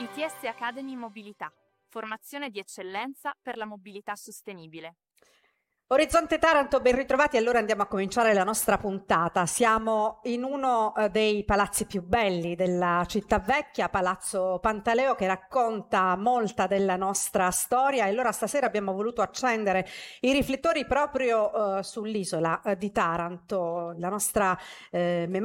ITS Academy Mobilità, formazione di eccellenza per la mobilità sostenibile. Orizzonte Taranto, ben ritrovati. Allora andiamo a cominciare la nostra puntata. Siamo in uno dei palazzi più belli della città vecchia, Palazzo Pantaleo, che racconta molta della nostra storia, e allora stasera abbiamo voluto accendere i riflettori proprio sull'isola di Taranto. La nostra memoria